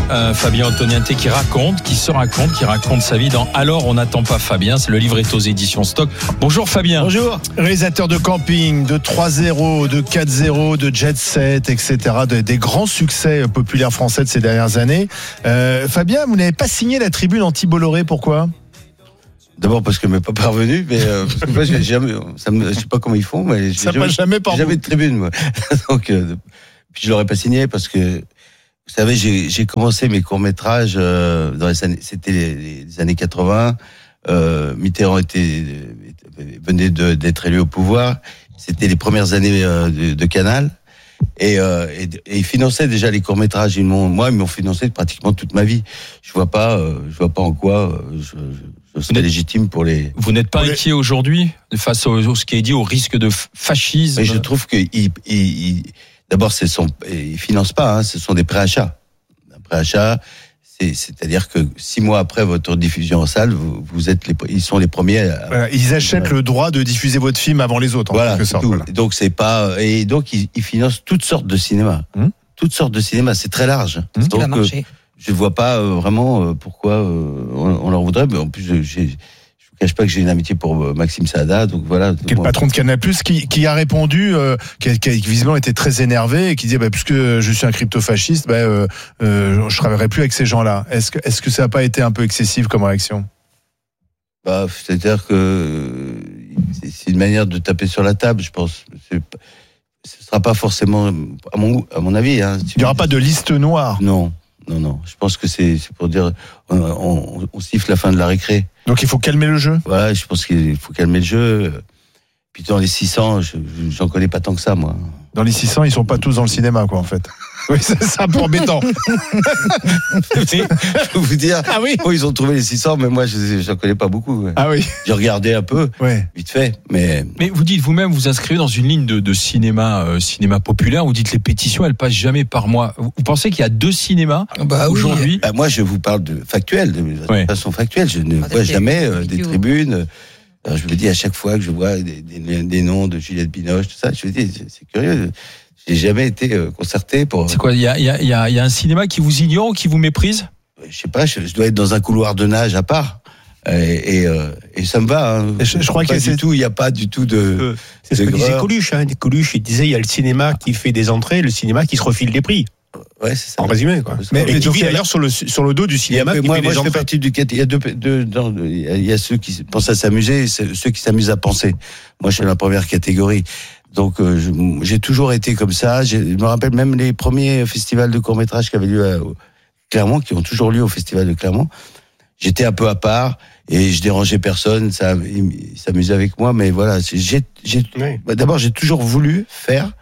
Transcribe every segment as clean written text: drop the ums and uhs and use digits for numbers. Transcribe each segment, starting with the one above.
Fabien Ottoniente qui raconte sa vie dans Alors on n'attend pas Fabien. Le livre est aux éditions Stock. Bonjour Fabien. Bonjour. Réalisateur de camping, de 3-0, de 4-0, de jet set, etc. Des grands succès populaires français de ces dernières années. Fabien, vous n'avez pas signé la tribune anti-Bolloré, pourquoi ? D'abord parce que je m'est pas parvenu, mais parce que moi, je sais pas comment ils font, mais ça passe jamais par jamais de tribune, moi. Donc, puis je l'aurais pas signé parce que, vous savez, j'ai commencé mes courts-métrages dans les années, c'était les années 80. Mitterrand venait d'être élu au pouvoir. C'était les premières années de Canal. Et ils finançaient déjà les courts-métrages. Ils m'ont financé pratiquement toute ma vie. Je vois pas en quoi je serais légitime pour les. Vous n'êtes pas inquiet aujourd'hui face à ce qui est dit au risque de fascisme? Mais je trouve que d'abord ils financent pas. Hein, ce sont des préachats. Un préachat, c'est-à-dire que 6 mois après votre diffusion en salle, ils sont les premiers. Ils achètent le droit de diffuser votre film avant les autres. Voilà, c'est tout. Voilà. Donc c'est pas, et donc ils financent toutes sortes de cinéma. Toutes sortes de cinéma, c'est très large. Donc je vois pas vraiment pourquoi on leur voudrait. Mais en plus, je vous cache pas que j'ai une amitié pour Maxime Saada. Donc voilà. Qui est le patron de Canal+, qui a répondu, qui visiblement était très énervé et qui disait puisque je suis un crypto-fasciste, je travaillerai plus avec ces gens-là. Est-ce que ça n'a pas été un peu excessif comme réaction? C'est-à-dire que c'est une manière de taper sur la table, je pense. Ce sera pas forcément, à mon avis. Hein, il n'y aura pas de liste noire. Non. Je pense que c'est pour dire on siffle la fin de la récré. Donc il faut calmer le jeu. Voilà, je pense qu'il faut calmer le jeu. Puis dans les 600, j'en connais pas tant que ça, moi. Dans les 600, ils sont pas tous dans le cinéma, quoi, en fait. Oui, c'est un peu embêtant. Je peux vous dire, ils ont trouvé les 600, mais moi, j'en connais pas beaucoup. Ouais. Ah oui. J'ai regardé un peu, vite fait, mais vous dites vous-même, vous inscrivez dans une ligne de cinéma populaire. Vous dites les pétitions, elles passent jamais par moi. Vous pensez qu'il y a 2 cinémas aujourd'hui? Moi, je vous parle de factuel, de façon factuelle. Je ne vois jamais des tribunes. Alors, je me dis à chaque fois que je vois des noms de Juliette Binoche, tout ça, je me dis c'est curieux. J'ai jamais été concerté pour. C'est quoi? Il y a un cinéma qui vous ignore ou qui vous méprise? Je sais pas. Je dois être dans un couloir de nage à part. Et ça me va. Hein. Je crois qu'il n'y a pas du tout de. C'est ce que disait Coluche. Hein. Coluche, il disait il y a le cinéma qui fait des entrées, le cinéma qui se refile des prix. Ouais, c'est ça. En résumé, quoi. Mais d'ailleurs sur le dos du cinéma. Moi, je fais partie du. Il y a ceux qui pensent à s'amuser et ceux qui s'amusent à penser. Moi, je suis dans la première catégorie. Donc, j'ai toujours été comme ça. Je me rappelle même les premiers festivals de court-métrage qui avaient lieu à Clermont, qui ont toujours lieu au festival de Clermont. J'étais un peu à part et je dérangeais personne. Ils s'amusaient avec moi, mais voilà. D'abord, j'ai toujours voulu faire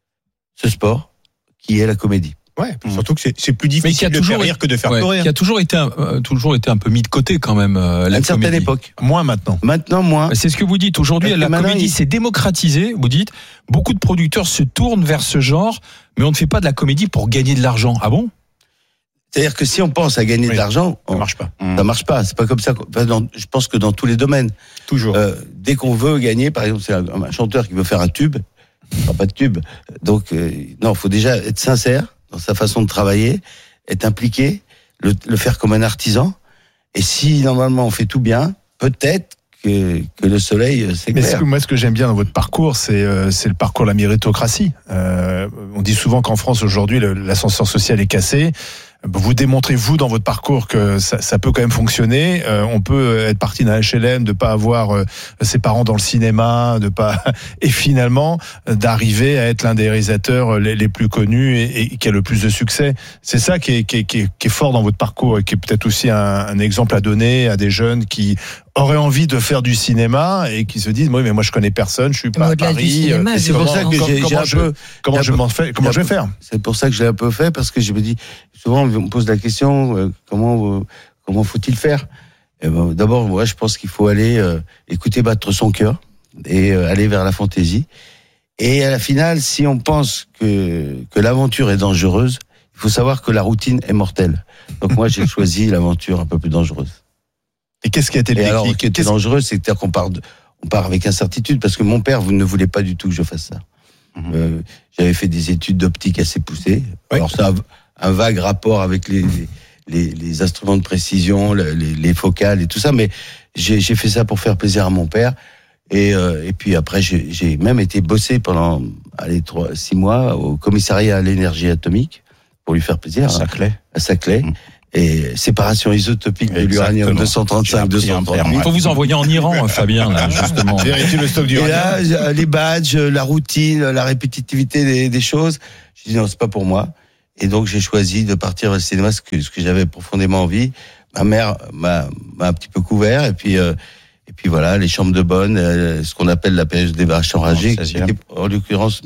ce sport qui est la comédie. Ouais, surtout que c'est plus difficile de faire rire que de faire pleurer. Qui a toujours été un peu mis de côté quand même. À une certaine époque. Moins maintenant. Maintenant, moins. C'est ce que vous dites. Aujourd'hui, la comédie s'est démocratisée. Vous dites, beaucoup de producteurs se tournent vers ce genre, mais on ne fait pas de la comédie pour gagner de l'argent. Ah bon? C'est-à-dire que si on pense à gagner de l'argent, ça marche pas. Ça marche pas. C'est pas comme ça. Je pense que dans tous les domaines. Toujours. Dès qu'on veut gagner, par exemple, c'est un chanteur qui veut faire un tube, il fera pas de tube. Donc, non, faut déjà être sincère dans sa façon de travailler, être impliqué, le faire comme un artisan. Et si normalement on fait tout bien, peut-être que le soleil s'éclaire. Mais ce que j'aime bien dans votre parcours, c'est le parcours de la méritocratie. On dit souvent qu'en France aujourd'hui, l'ascenseur social est cassé. Vous démontrez, vous, dans votre parcours, que ça peut quand même fonctionner. On peut être parti d'un HLM, de pas avoir ses parents dans le cinéma, et finalement d'arriver à être l'un des réalisateurs les plus connus et qui a le plus de succès. C'est ça qui est fort dans votre parcours et qui est peut-être aussi un exemple à donner à des jeunes qui auraient envie de faire du cinéma et qui se disent oui, mais moi je connais personne, je suis pas à Paris. C'est pour ça que comment je vais faire. C'est pour ça que je l'ai un peu fait, parce que je me dis souvent on me pose la question comment faut-il faire? D'abord, moi je pense qu'il faut aller écouter battre son cœur et aller vers la fantaisie. Et à la finale, si on pense que l'aventure est dangereuse, il faut savoir que la routine est mortelle. Donc moi j'ai choisi l'aventure un peu plus dangereuse. Et qu'est-ce qui a été le déclic? Alors, ce qui était dangereux, c'est qu'on part avec incertitude, parce que mon père ne voulait pas du tout que je fasse ça. J'avais fait des études d'optique assez poussées. Oui. Alors ça, un vague rapport avec les instruments de précision, les focales et tout ça, mais j'ai fait ça pour faire plaisir à mon père. Et puis après, j'ai même été bossé pendant 6 mois au commissariat à l'énergie atomique pour lui faire plaisir. À Saclay. Et séparation isotopique de l'uranium 235, 238. Il faut vous envoyer en Iran, Fabien, là, justement. Vérifier le stock d'uranium. Et là, les badges, la routine, la répétitivité des choses. J'ai dit non, c'est pas pour moi. Et donc, j'ai choisi de partir vers le cinéma, ce que j'avais profondément envie. Ma mère m'a un petit peu couvert, et puis voilà, les chambres de bonne, ce qu'on appelle la période des vaches enragées, en l'occurrence,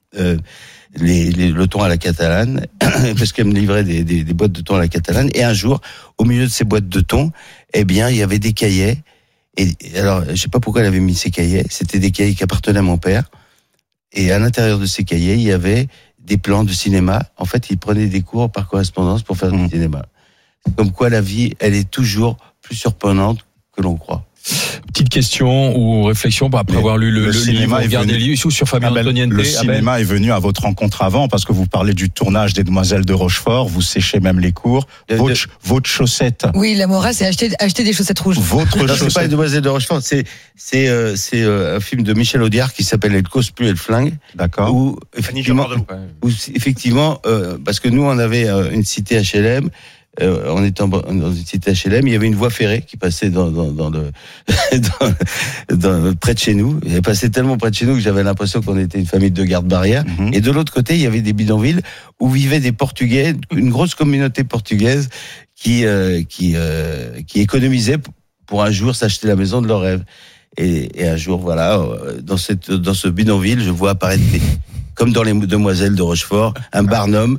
le thon à la catalane, parce qu'elle me livrait des boîtes de thon à la catalane. Et un jour, au milieu de ces boîtes de thon, eh bien, il y avait des cahiers. Et alors, je sais pas pourquoi elle avait mis ces cahiers. C'était des cahiers qui appartenaient à mon père. Et à l'intérieur de ces cahiers, il y avait des plans de cinéma. En fait, il prenait des cours par correspondance pour faire du cinéma. Comme quoi, la vie, elle est toujours plus surprenante que l'on croit. Petite question ou réflexion après avoir lu le livre, regardez le livre sur Fabien Antoniente. Le cinéma est venu à votre rencontre avant, parce que vous parlez du tournage des Demoiselles de Rochefort, vous séchez même les cours. Votre chaussette. Oui, la morale, c'est acheter des chaussettes rouges. Votre chaussette. C'est pas les Demoiselles de Rochefort, c'est un film de Michel Audiard qui s'appelle Elle cause plus, elle flingue. D'accord. Où effectivement, parce que nous on avait une cité HLM. En étant dans une cité HLM, il y avait une voie ferrée qui passait près de chez nous. Elle passait tellement près de chez nous que j'avais l'impression qu'on était une famille de garde-barrière. Et de l'autre côté, il y avait des bidonvilles où vivaient des Portugais, une grosse communauté portugaise qui économisait pour un jour s'acheter la maison de leur rêve. Et un jour, voilà, dans ce bidonville, je vois apparaître comme dans les Demoiselles de Rochefort, un Barnum.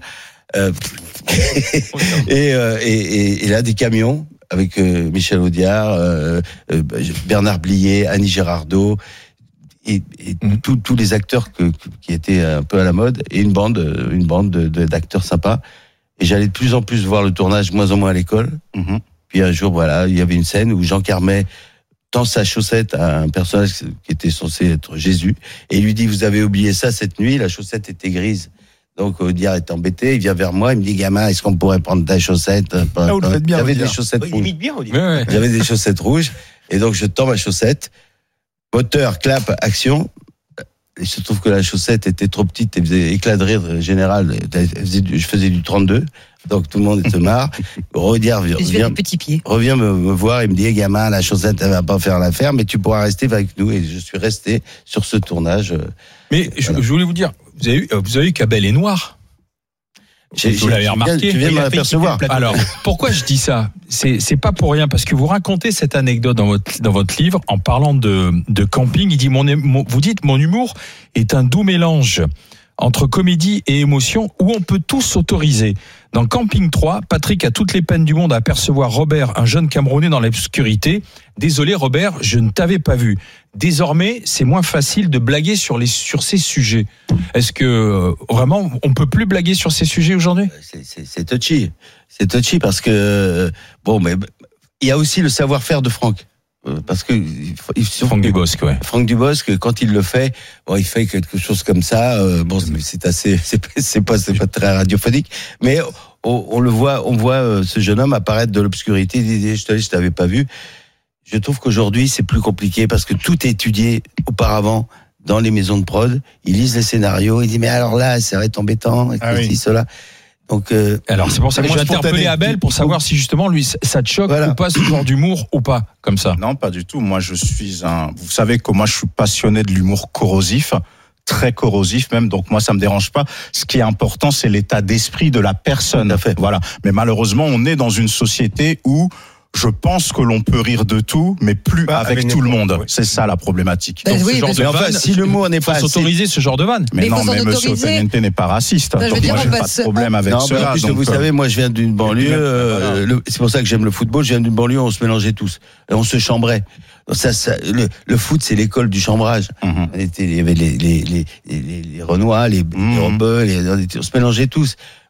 Et là des camions avec Michel Audiard, Bernard Blier, Annie Girardot et tous les acteurs qui étaient un peu à la mode, et une bande d'acteurs sympas. Et j'allais de plus en plus voir le tournage, moins en moins à l'école. Puis un jour, voilà, il y avait une scène où Jean Carmet tend sa chaussette à un personnage qui était censé être Jésus, et il lui dit: vous avez oublié ça cette nuit, la chaussette était grise. Donc Audiard est embêté, il vient vers moi, il me dit: gamin, est-ce qu'on pourrait prendre ta chaussette? Vous le faites bien. J'avais des chaussettes rouges. Ouais. J'avais des chaussettes rouges, et donc je tends ma chaussette, moteur, clap, action. Il se trouve que la chaussette était trop petite et faisait éclat de rire général. Je faisais du 32, donc tout le monde était marre. Audiard revient me voir et me dit: gamin, la chaussette, elle va pas faire l'affaire, mais tu pourras rester avec nous. Et je suis resté sur ce tournage. Mais je voulais vous dire, vous avez eu Cabel et Noir. Vous l'avez remarqué. Tu viens de m'apercevoir. Alors, pourquoi je dis ça? C'est pas pour rien, parce que vous racontez cette anecdote dans votre livre en parlant de camping. Il dit vous dites: mon humour est un doux mélange entre comédie et émotion où on peut tout s'autoriser. Dans Camping 3, Patrick a toutes les peines du monde à apercevoir Robert, un jeune Camerounais dans l'obscurité. Désolé Robert, je ne t'avais pas vu. Désormais, c'est moins facile de blaguer sur ces sujets. Est-ce que vraiment, on peut plus blaguer sur ces sujets aujourd'hui? C'est touchy. C'est touchy parce que mais il y a aussi le savoir-faire de Franck. Parce que Franck Dubosc, ouais. Franck Dubosc, quand il le fait, il fait quelque chose comme ça. C'est pas très radiophonique, mais on voit ce jeune homme apparaître de l'obscurité. Il dit: je t'avais pas vu. Je trouve qu'aujourd'hui c'est plus compliqué parce que tout est étudié auparavant dans les maisons de prod. Ils lisent les scénarios, ils disent: mais alors là, ça va être embêtant, cela. Donc, alors c'est pour ça que j'ai interpellé Abel pour savoir si justement lui ça te choque ou pas, ce genre d'humour ou pas, comme ça. Non, pas du tout. Moi vous savez que moi je suis passionné de l'humour corrosif, très corrosif même, donc moi ça me dérange pas. Ce qui est important, c'est l'état d'esprit de la personne. Voilà. Mais malheureusement, on est dans une société où je pense que l'on peut rire de tout, mais plus avec tout le monde. Oui. C'est ça la problématique. Donc, ce genre de vanne, si le mot n'est pas s'autoriser ce genre de vanne. Mais non, mais Monsieur Antoniente n'est pas raciste. Donc moi, j'ai pas de problème avec cela. Donc, vous savez, moi, je viens d'une banlieue. C'est pour ça que j'aime le football. Je viens d'une banlieue où on se mélangeait tous. Et on se chambrait. Le foot, c'est l'école du chambrage. Il y avait les Renois, les Robeux, on se mélangeait tous.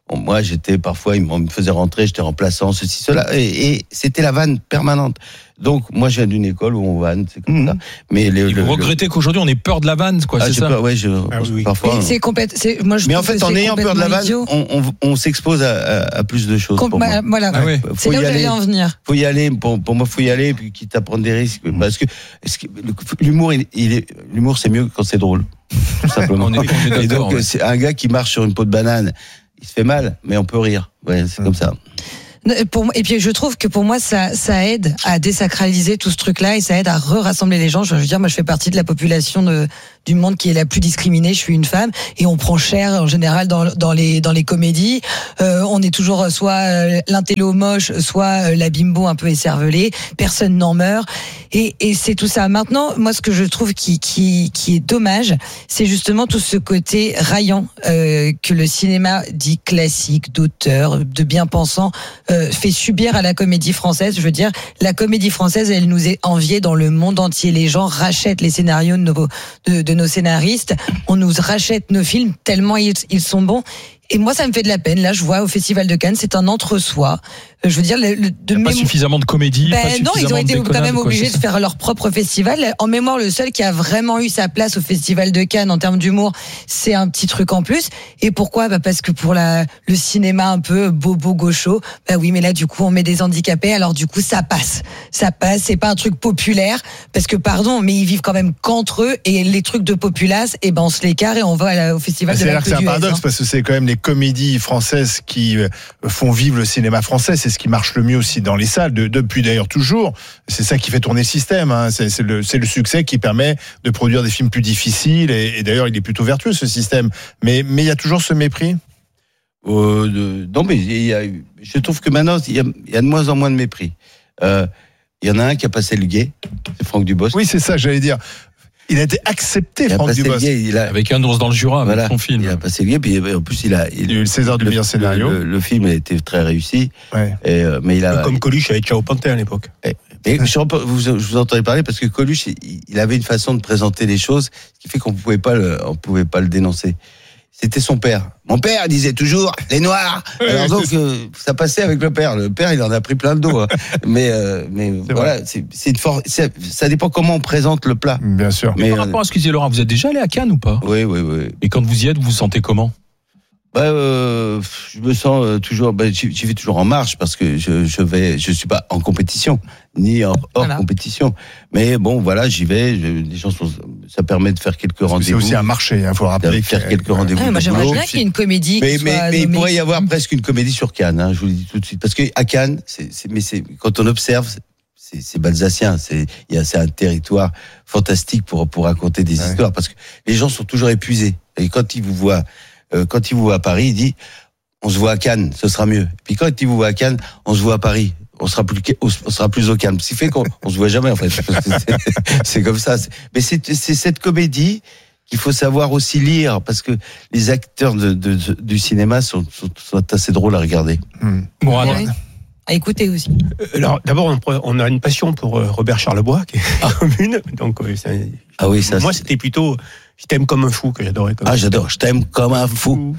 Moi, parfois, ils me faisaient rentrer, j'étais remplaçant, ceci, cela, et c'était la vanne permanente. Donc, moi, je viens d'une école où on vanne, c'est comme ça. Mais vous regrettez qu'aujourd'hui on ait peur de la vanne, quoi, c'est ça? Oui. Parfois. C'est moi, mais en fait, en ayant peur de la vanne, on s'expose à plus de choses. Pour moi. Voilà. Ah ouais. C'est là où j'allais en venir. Faut y aller. Pour moi, faut y aller, puis quitte à prendre des risques. Parce que l'humour, l'humour, c'est mieux quand c'est drôle. Tout simplement. on est et donc, c'est un gars qui marche sur une peau de banane, il se fait mal, mais on peut rire. Ouais, c'est comme ça. Et puis je trouve que pour moi ça aide à désacraliser tout ce truc-là et ça aide à rassembler les gens. Je veux dire, moi je fais partie de la population du monde qui est la plus discriminée. Je suis une femme et on prend cher en général dans les comédies. On est toujours soit l'intello moche, soit la bimbo un peu écervelée. Personne n'en meurt et c'est tout ça. Maintenant, moi ce que je trouve qui est dommage, c'est justement tout ce côté raillant que le cinéma dit classique, d'auteur, de bien-pensant fait subir à la comédie française. Je veux dire, la comédie française, elle nous est enviée dans le monde entier. Les gens rachètent les scénarios de nos scénaristes. On nous rachète nos films tellement ils sont bons. Et moi, ça me fait de la peine. Là, je vois au Festival de Cannes, c'est un entre-soi. Je veux dire, pas suffisamment de comédie. Non, ils ont été quand même obligés de faire leur propre festival. En mémoire, le seul qui a vraiment eu sa place au Festival de Cannes en termes d'humour, c'est un petit truc en plus. Et pourquoi ? Parce que pour le cinéma un peu bobo gaucho, oui, mais là, du coup, on met des handicapés. Alors, du coup, ça passe. C'est pas un truc populaire. Parce que, pardon, mais ils vivent quand même qu'entre eux. Et les trucs de populace, on se les carre et on va au Festival de la Queue C'est un paradoxe parce que c'est quand même les comédies françaises qui font vivre le cinéma français. C'est ce qui marche le mieux aussi dans les salles, depuis d'ailleurs toujours. C'est ça qui fait tourner le système. Hein. C'est le succès qui permet de produire des films plus difficiles. Et d'ailleurs, il est plutôt vertueux ce système. Mais il y a toujours ce mépris. Non, mais je trouve que maintenant, il y a de moins en moins de mépris. Il y en a un qui a passé le guet, c'est Franck Dubosc. Oui, c'est ça, j'allais dire. Il a été accepté, Franck Dubosc. Avec Un ours dans le Jura, avec son film. Il a passé le guet, puis en plus, il a eu le César du meilleur scénario. Le film a été très réussi. Ouais. Mais comme Coluche avec Ciao Pantin à l'époque. Mais je vous entendais parler parce que Coluche, il avait une façon de présenter les choses qui fait qu'on pouvait pas le dénoncer. C'était son père. Mon père disait toujours les Noirs. Alors donc ça passait avec le père. Le père, il en a pris plein le dos. Hein. Mais voilà, ça dépend comment on présente le plat. Bien sûr. Mais par rapport à ce que disait Laurent, vous êtes déjà allé à Cannes ou pas ? Oui. Et quand vous y êtes, vous vous sentez comment ? Je me sens toujours. J'y vais toujours en marche parce que je suis pas en compétition ni hors compétition. Mais bon, voilà, j'y vais. Les gens ça permet de faire quelques rendez-vous. C'est aussi un marché, il faut rappeler. Faire quelques rendez-vous. Moi, j'aimerais bien qu'il y ait une comédie. Mais il pourrait y avoir presque une comédie sur Cannes. Hein, je vous le dis tout de suite, parce que à Cannes, quand on observe. C'est balsacien, c'est un territoire fantastique pour raconter des histoires, parce que les gens sont toujours épuisés. Et quand ils vous voient à Paris, ils disent on se voit à Cannes, ce sera mieux. Puis quand ils vous voient à Cannes, on se voit à Paris, on sera plus au calme. Ce qui fait qu'on se voit jamais en fait. C'est comme ça. Mais c'est cette comédie qu'il faut savoir aussi lire, parce que les acteurs du cinéma sont assez drôles à regarder. À écouter aussi. Alors, d'abord, on a une passion pour Robert Charlebois, qui est commune. Donc, moi, c'était plutôt Je t'aime comme un fou que j'adorais. J'adore. Je t'aime comme un fou.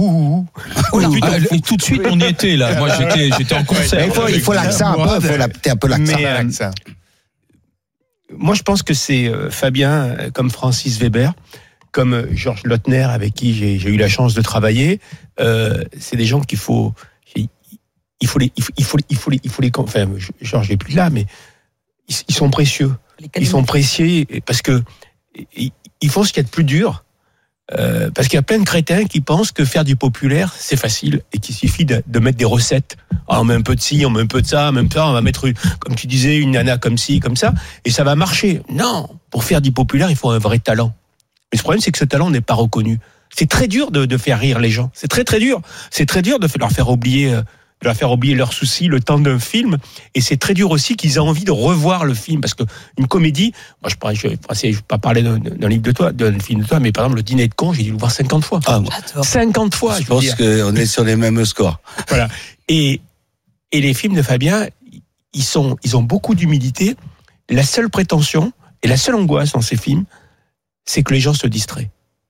Tout de suite, on y était là. Moi, j'étais en concert. Il faut l'accent un peu. Il faut un peu l'accent. Moi, je pense que c'est Fabien, comme Francis Weber, comme Georges Lautner, avec qui j'ai eu la chance de travailler. C'est des gens qu'il faut. Il faut les. Enfin, Georges n'est plus là, mais ils sont précieux. Ils sont précieux parce que ils font ce qu'il y a de plus dur. Parce qu'il y a plein de crétins qui pensent que faire du populaire, c'est facile et qu'il suffit de mettre des recettes. On met un peu de ci, on met un peu de ça, même temps, on va mettre, comme tu disais, une nana comme ci, comme ça, et ça va marcher. Non, pour faire du populaire, il faut un vrai talent. Mais ce problème, c'est que ce talent n'est pas reconnu. C'est très dur de faire rire les gens. C'est très très dur. C'est très dur de leur faire oublier leurs soucis le temps d'un film, et c'est très dur aussi qu'ils aient envie de revoir le film, parce que une comédie, moi je vais pas parler d'un film de toi, mais par exemple le Dîner de cons, j'ai dû le voir 50 fois. 50 fois. Je pense qu'on est sur les mêmes scores. Voilà. Et les films de Fabien, ils ont beaucoup d'humilité. La seule prétention et la seule angoisse dans ces films, c'est que les gens se distraient.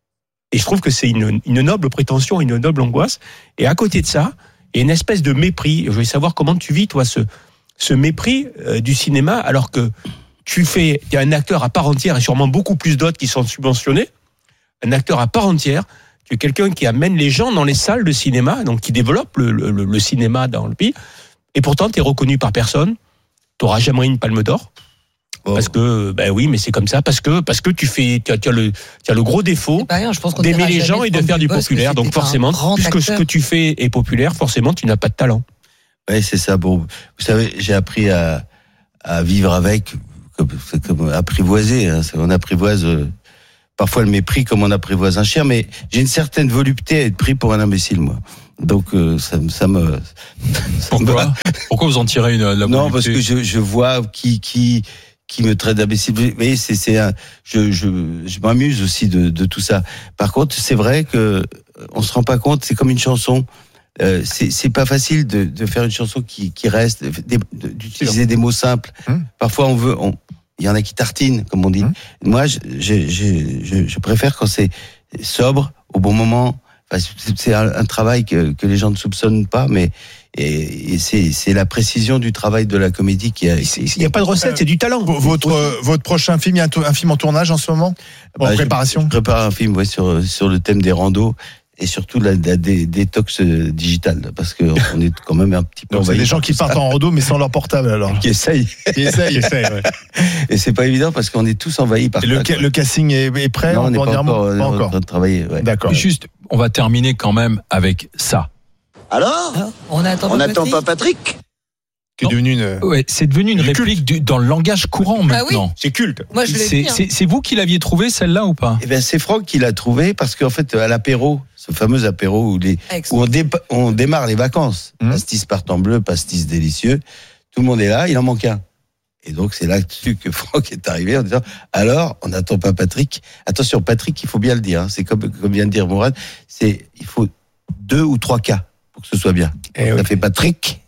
Et je trouve que c'est une noble prétention, une noble angoisse. Et à côté de ça, il y a une espèce de mépris. Je voulais savoir comment tu vis, toi, ce mépris du cinéma, alors que tu es un acteur à part entière et sûrement beaucoup plus d'autres qui sont subventionnés. Un acteur à part entière. Tu es quelqu'un qui amène les gens dans les salles de cinéma, donc qui développe le cinéma dans le pays. Et pourtant, tu es reconnu par personne. Tu n'auras jamais une palme d'or. Parce que, oui, mais c'est comme ça. Parce que tu as le gros défaut d'aimer les gens et de faire du populaire. Donc forcément, puisque ce que tu fais est populaire, forcément, tu n'as pas de talent. Oui, c'est ça. Bon, vous savez, j'ai appris à vivre avec, comme apprivoiser. Hein. On apprivoise parfois le mépris comme on apprivoise un chien, mais j'ai une certaine volupté à être pris pour un imbécile, moi. Donc ça me. Pourquoi vous en tirez la volupté ? Non, parce que je vois qui me traite d'imbécile. Vous voyez, je m'amuse aussi de tout ça. Par contre, c'est vrai que on se rend pas compte. C'est comme une chanson. C'est pas facile de faire une chanson qui reste, d'utiliser des mots simples. Parfois, il y en a qui tartinent, comme on dit. Moi, je préfère quand c'est sobre, au bon moment. Enfin, c'est un travail que les gens ne soupçonnent pas, mais c'est la précision du travail de la comédie qui a. Il n'y a pas de recette, c'est du talent. Votre prochain film, il y a un film en tournage en ce moment, en préparation. Je prépare un film, sur le thème des randos. Et surtout la détox digitale, parce que on est quand même un petit peu. Donc c'est des gens qui partent en rando mais sans leur portable alors. Qui essayent. Ouais. Et c'est pas évident parce qu'on est tous envahis par. Le casting est prêt. Non, on n'est pas encore. En train de travailler. Ouais. D'accord. Juste, on va terminer quand même avec ça. Alors, on n'attend pas Patrick. Qui est devenu une. Ouais, c'est devenu une réplique dans le langage courant maintenant. Oui. C'est culte. Moi, je l'ai dit. C'est vous qui l'aviez trouvé celle-là ou pas ? Eh bien, c'est Franck qui l'a trouvé parce qu'en fait, à l'apéro, ce fameux apéro où on démarre les vacances, pastis partant bleu, pastis délicieux, tout le monde est là, il en manque un. Et donc, c'est là-dessus que Franck est arrivé en disant, alors, on n'attend pas Patrick. Attention, Patrick, il faut bien le dire, hein, c'est comme vient de dire Mourad, il faut 2 ou 3 cas pour que ce soit bien. Ça fait Patrick.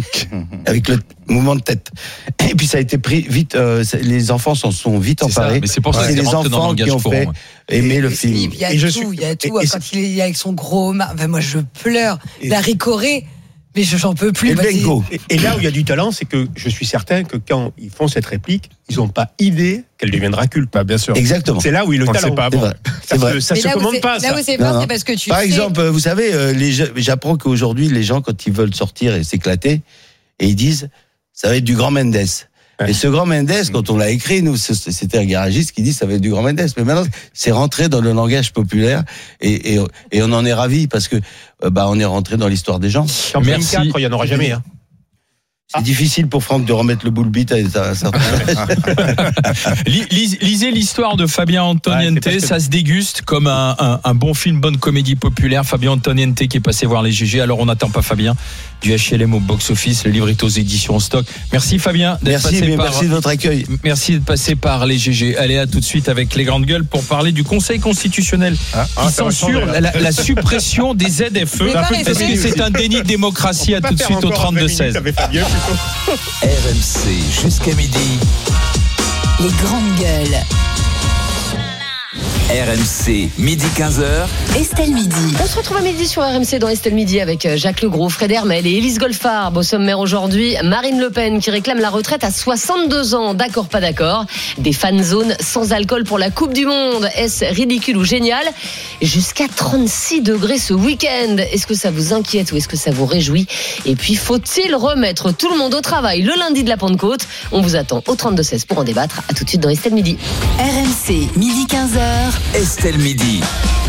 Avec le mouvement de tête. Et puis ça a été pris vite, les enfants s'en sont vite emparés. Mais c'est pour ça que c'est c'est les rentré dans le enfants langage qui ont courant. fait aimer le film. Il y a tout. Quand il est avec son gros moi je pleure. La ricorée, mais j'en peux plus. Et là où il y a du talent, c'est que je suis certain que quand ils font cette réplique, ils n'ont pas idée qu'elle deviendra culte. Bien sûr. Exactement. C'est là où il le talent. C'est vrai. Ça se commande pas. Là où c'est bien, c'est parce que tu. Par exemple, vous savez, j'apprends qu'aujourd'hui les gens, quand ils veulent sortir et s'éclater, et ils disent, ça va être du grand Mendes. Et ce grand Mendes, quand on l'a écrit, nous, c'était un garagiste qui dit ça va être du grand Mendes. Mais maintenant, c'est rentré dans le langage populaire et on en est ravis parce que on est rentré dans l'histoire des gens. En 2004, il n'y en aura jamais. Hein. C'est difficile pour Franck de remettre le boule bit à un certain âge. Lisez l'histoire de Fabien Antoniente, ça se déguste comme un bon film, bonne comédie populaire. Fabien Antoniente qui est passé voir les GG. Alors on n'attend pas Fabien du HLM au box-office, le livre est aux éditions en stock. Merci Fabien d'être merci passé de votre accueil. Merci d'être passé par les GG. Allez, à tout de suite avec les grandes gueules pour parler du Conseil constitutionnel qui censure la suppression des ZFE. Est-ce que c'est un déni de démocratie? À tout de suite au 32-16. RMC jusqu'à midi. Les grandes gueules. RMC, midi 15h. Estelle Midi. On se retrouve à midi sur RMC dans Estelle Midi avec Jacques Legros, Fred Hermel et Élise Goldfarb. Au sommaire aujourd'hui, Marine Le Pen qui réclame la retraite à 62 ans. D'accord, pas d'accord. Des fan zones sans alcool pour la Coupe du Monde. Est-ce ridicule ou génial? Jusqu'à 36 degrés ce week-end. Est-ce que ça vous inquiète ou est-ce que ça vous réjouit? Et puis, faut-il remettre tout le monde au travail le lundi de la Pentecôte? On vous attend au 32-16 pour en débattre. À tout de suite dans Estelle Midi. RMC, midi 15h. Estelle Midi.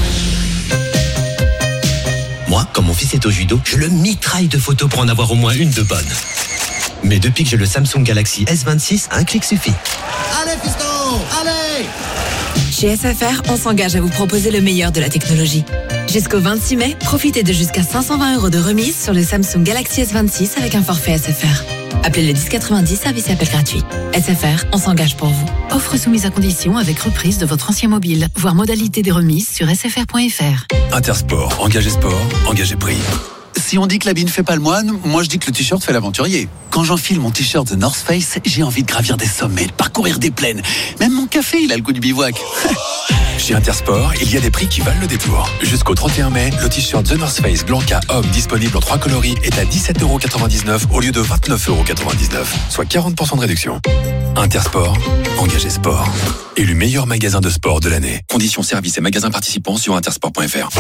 Moi, quand mon fils est au judo, je le mitraille de photos pour en avoir au moins une de bonne. Mais depuis que j'ai le Samsung Galaxy S26, un clic suffit. Allez, fiston, allez! Chez SFR, on s'engage à vous proposer le meilleur de la technologie. Jusqu'au 26 mai, profitez de jusqu'à 520 € de remise sur le Samsung Galaxy S26 avec un forfait SFR. Appelez le 1090, service appel gratuit. SFR, on s'engage pour vous. Offre soumise à condition avec reprise de votre ancien mobile. Voir modalité des remises sur sfr.fr. Intersport, engagé sport, engagé prix. Si on dit que l'habit ne fait pas le moine, moi je dis que le t-shirt fait l'aventurier. Quand j'enfile mon t-shirt The North Face, j'ai envie de gravir des sommets, de parcourir des plaines. Même mon café, il a le goût du bivouac. Chez Intersport, il y a des prix qui valent le détour. Jusqu'au 31 mai, le t-shirt The North Face Blanca homme disponible en 3 coloris est à 17,99€ au lieu de 29,99€, soit 40% de réduction. Intersport, engagé sport. Élu meilleur magasin de sport de l'année. Conditions, services et magasins participants sur intersport.fr.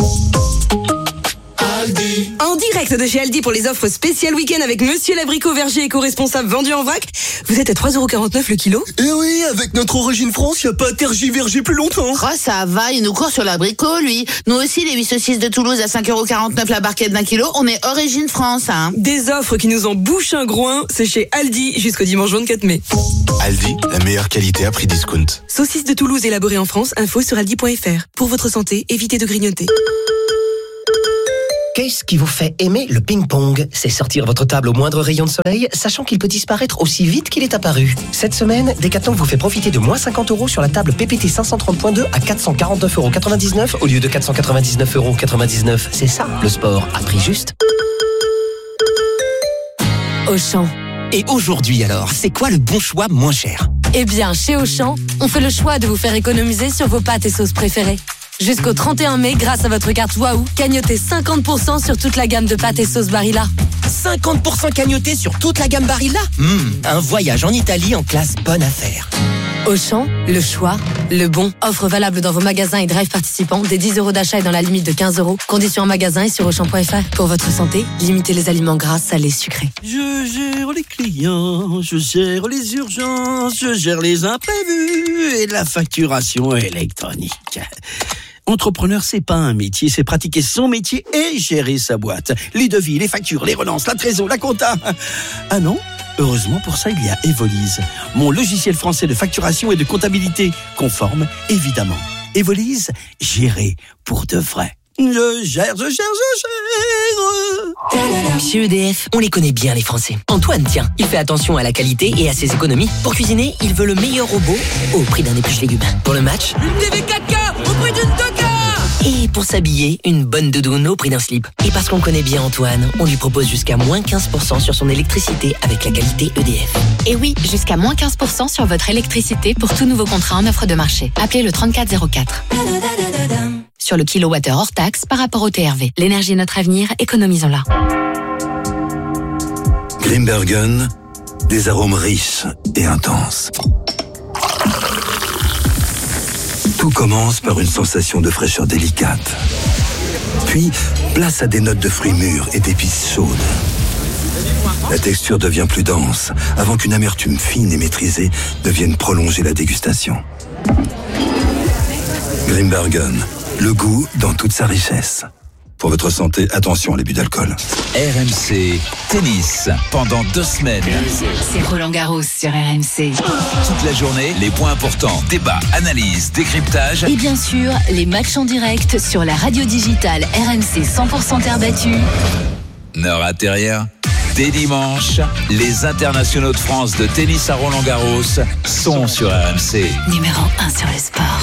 En direct de chez Aldi pour les offres spéciales week-end avec Monsieur l'abricot verger éco-responsable vendu en vrac. Vous êtes à 3,49€ le kilo. Eh oui, avec notre origine France, y a pas à tergiverger plus longtemps. Oh, ça va, il nous court sur l'abricot, lui. Nous aussi, les 8 saucisses de Toulouse à 5,49€ la barquette d'1 kilo, on est origine France, hein. Des offres qui nous en bouchent un groin, c'est chez Aldi jusqu'au dimanche 24 mai. Aldi, la meilleure qualité à prix discount. Saucisses de Toulouse élaborées en France, info sur aldi.fr. Pour votre santé, évitez de grignoter. Qu'est-ce qui vous fait aimer le ping-pong? C'est sortir votre table au moindre rayon de soleil, sachant qu'il peut disparaître aussi vite qu'il est apparu. Cette semaine, Decathlon vous fait profiter de moins 50€ sur la table PPT 530.2 à 449,99€ au lieu de 499,99€. C'est ça, le sport à prix juste. Auchan. Et aujourd'hui alors, c'est quoi le bon choix moins cher? Eh bien, chez Auchan, on fait le choix de vous faire économiser sur vos pâtes et sauces préférées. Jusqu'au 31 mai, grâce à votre carte Waouh, cagnotez 50% sur toute la gamme de pâtes et sauces Barilla. 50% cagnoté sur toute la gamme Barilla? Un voyage en Italie en classe bonne affaire. Auchan, le choix, le bon. Offre valable dans vos magasins et drive participants. Des 10€ d'achat et dans la limite de 15€. Conditions en magasin et sur Auchan.fr. Pour votre santé, limitez les aliments gras, salés, sucrés. Je gère les clients, je gère les urgences, je gère les imprévus et la facturation électronique. Entrepreneur, c'est pas un métier, c'est pratiquer son métier et gérer sa boîte. Les devis, les factures, les relances, la trésor, la compta. Ah non? Heureusement, pour ça, il y a Evolise, mon logiciel français de facturation et de comptabilité, conforme, évidemment. Evolise, gérer pour de vrai. Je gère. Chez EDF, on les connaît bien les Français. Antoine, tiens, il fait attention à la qualité et à ses économies. Pour cuisiner, il veut le meilleur robot au prix d'un épluche légumes. Pour le match, Une TV 4K au prix d'une 2K. et pour s'habiller, une bonne doudoune au prix d'un slip. Et parce qu'on connaît bien Antoine, on lui propose jusqu'à moins 15% sur son électricité avec la qualité EDF. Et oui, jusqu'à moins 15% sur votre électricité pour tout nouveau contrat en offre de marché. Appelez le 3404. Sur le kilowattheure hors taxe par rapport au TRV. L'énergie est notre avenir, économisons-la. Grimbergen, des arômes riches et intenses. Tout commence par une sensation de fraîcheur délicate. Puis, place à des notes de fruits mûrs et d'épices chaudes. La texture devient plus dense, avant qu'une amertume fine et maîtrisée ne vienne prolonger la dégustation. Grimbergen, le goût dans toute sa richesse. Pour votre santé, attention à l'abus d'alcool. RMC Tennis, pendant 2 semaines. C'est Roland Garros sur RMC. Toute la journée, les points importants, débats, analyses, décryptage. Et bien sûr, les matchs en direct sur la radio digitale RMC 100% terre battue. Ne ratez rien. Dès dimanche, les internationaux de France de tennis à Roland Garros sont sur RMC. Numéro 1 sur le sport.